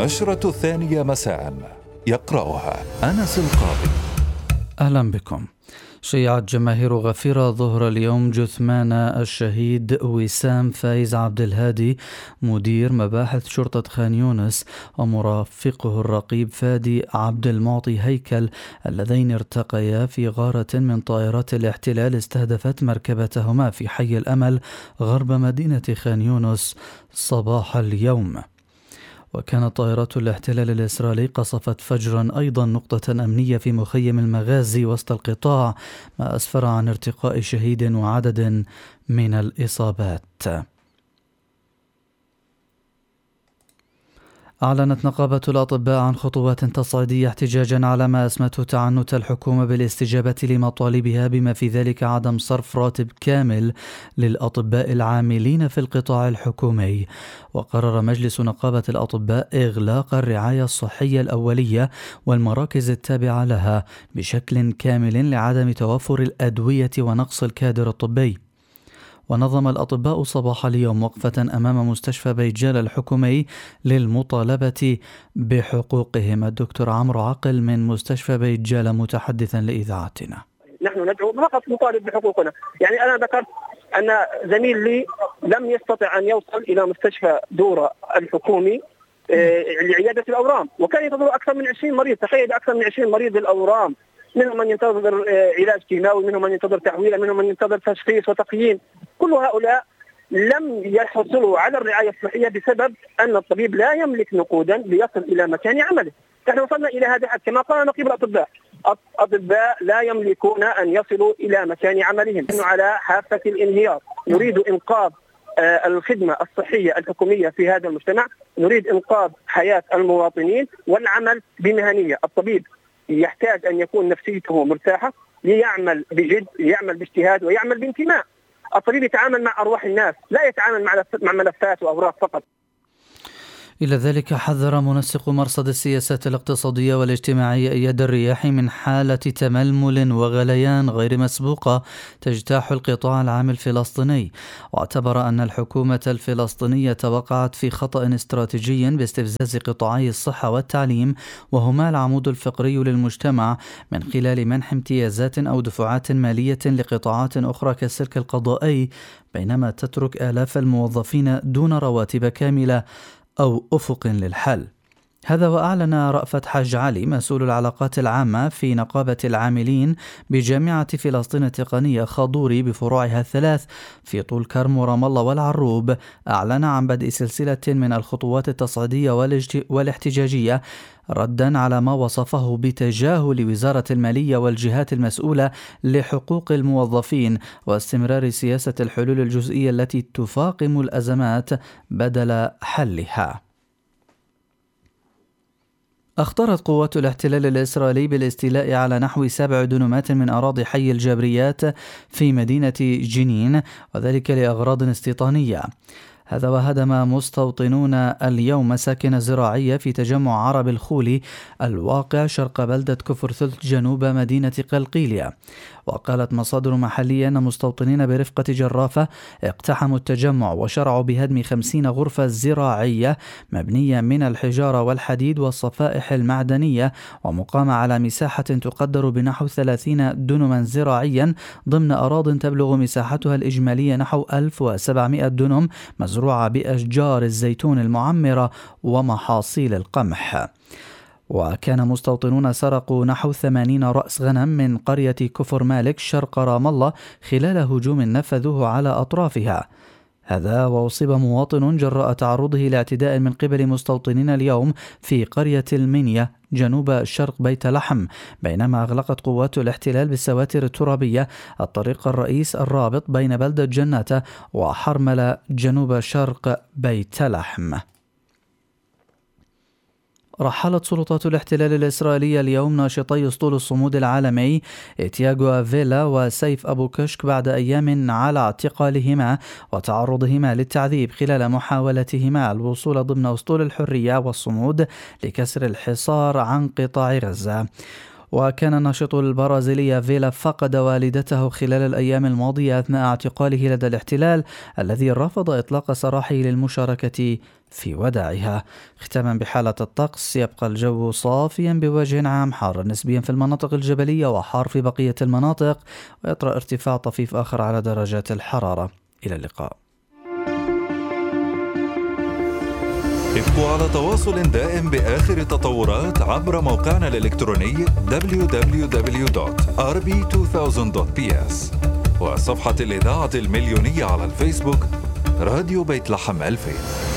النشرة الثانية مساء، يقرأها أنس القاضي. أهلا بكم. شيعت جماهير غفيرة ظهر اليوم جثمان الشهيد وسام فايز عبد الهادي مدير مباحث شرطة خان يونس ومرافقه الرقيب فادي عبد المعطي هيكل، اللذين ارتقيا في غارة من طائرات الاحتلال استهدفت مركبتهما في حي الأمل غرب مدينة خان يونس صباح اليوم. وكانت طائرات الاحتلال الإسرائيلي قصفت فجرا أيضا نقطة أمنية في مخيم المغازي وسط القطاع، ما أسفر عن ارتقاء شهيد وعدد من الإصابات. أعلنت نقابة الأطباء عن خطوات تصعيدية احتجاجا على ما أسمته تعنت الحكومة بالاستجابة لمطالبها، بما في ذلك عدم صرف راتب كامل للأطباء العاملين في القطاع الحكومي. وقرر مجلس نقابة الأطباء إغلاق الرعاية الصحية الأولية والمراكز التابعة لها بشكل كامل لعدم توفر الأدوية ونقص الكادر الطبي. ونظم الأطباء صباح اليوم وقفة أمام مستشفى بيت جالة الحكومي للمطالبة بحقوقهم. الدكتور عمرو عقل من مستشفى بيت جالة متحدثا لإذاعتنا. نحن ندعو فقط نطالب بحقوقنا. يعني أنا ذكرت أن زميل لي لم يستطع أن يوصل إلى مستشفى دورة الحكومي لعيادة الأورام، وكان ينتظر أكثر من 20 مريض. تخيل أكثر من 20 مريض للأورام، منهم من ينتظر علاج كيماوي، منهم من ينتظر تحويل، منهم من ينتظر تشخيص وتقييم. كل هؤلاء لم يحصلوا على الرعاية الصحية بسبب أن الطبيب لا يملك نقودا ليصل إلى مكان عمله. نحن وصلنا إلى هذا الحد كما قال نقيب الأطباء. الأطباء لا يملكون أن يصلوا إلى مكان عملهم، نحن على حافة الانهيار. نريد إنقاذ الخدمة الصحية الحكومية في هذا المجتمع، نريد إنقاذ حياة المواطنين والعمل بمهنية. الطبيب يحتاج أن يكون نفسيته مرتاحة ليعمل بجد، يعمل باجتهاد ويعمل بانتماء. الطبيب يتعامل مع أرواح الناس، لا يتعامل مع ملفات وأوراق فقط. إلى ذلك حذر منسق مرصد السياسات الاقتصادية والاجتماعية أياد الرياحي من حالة تململ وغليان غير مسبوقة تجتاح القطاع العام الفلسطيني، واعتبر أن الحكومة الفلسطينية وقعت في خطأ استراتيجي باستفزاز قطاعي الصحة والتعليم، وهما العمود الفقري للمجتمع، من خلال منح امتيازات أو دفعات مالية لقطاعات أخرى كالسلك القضائي، بينما تترك آلاف الموظفين دون رواتب كاملة أو أفق للحل. هذا وأعلن رأفت حاج علي مسؤول العلاقات العامة في نقابة العاملين بجامعة فلسطين التقنية خاضوري بفروعها الثلاث في طول كرم ورام الله والعروب، أعلن عن بدء سلسلة من الخطوات التصعيدية والاحتجاجية ردا على ما وصفه بتجاهل وزارة المالية والجهات المسؤولة لحقوق الموظفين واستمرار سياسة الحلول الجزئية التي تفاقم الأزمات بدل حلها. أخطرت قوات الاحتلال الإسرائيلي بالاستيلاء على نحو 7 دنومات من أراضي حي الجابريات في مدينة جنين، وذلك لأغراض استيطانية. هذا وهدم مستوطنون اليوم مساكن زراعية في تجمع عرب الخولي الواقع شرق بلدة كفر ثلث جنوب مدينة قلقيلية. وقالت مصادر محلية أن مستوطنين برفقة جرافة اقتحموا التجمع وشرعوا بهدم 50 غرفة زراعية مبنية من الحجارة والحديد والصفائح المعدنية، ومقامة على مساحة تقدر بنحو 30 دنما زراعيا ضمن أراضٍ تبلغ مساحتها الإجمالية نحو 1700 دنم مزروعة بأشجار الزيتون المعمرة ومحاصيل القمح. وكان مستوطنون سرقوا نحو 80 رأس غنم من قرية كفر مالك شرق رام الله خلال هجوم نفذوه على أطرافها. هذا وأصيب مواطن جراء تعرضه لاعتداء من قبل مستوطنين اليوم في قرية المنيا جنوب شرق بيت لحم، بينما أغلقت قوات الاحتلال بالسواتر الترابية الطريق الرئيس الرابط بين بلدة جناتة وحرملة جنوب شرق بيت لحم. رحلت سلطات الاحتلال الإسرائيلية اليوم ناشطي أسطول الصمود العالمي تياغو أفيلا وسيف أبو كشك بعد أيام على اعتقالهما وتعرضهما للتعذيب خلال محاولتهما الوصول ضمن أسطول الحرية والصمود لكسر الحصار عن قطاع غزة. وكان الناشط البرازيلي فيلا فقد والدته خلال الأيام الماضية أثناء اعتقاله لدى الاحتلال الذي رفض إطلاق سراحه للمشاركة في وداعها. ختاما بحالة الطقس، يبقى الجو صافيا بوجه عام، حار نسبيا في المناطق الجبلية وحار في بقية المناطق، ويطرأ ارتفاع طفيف آخر على درجات الحرارة. إلى اللقاء. ابقوا على تواصل دائم بآخر التطورات عبر موقعنا الإلكتروني www.rb2000.ps وصفحة الإذاعة المليونية على الفيسبوك راديو بيت لحم 2000.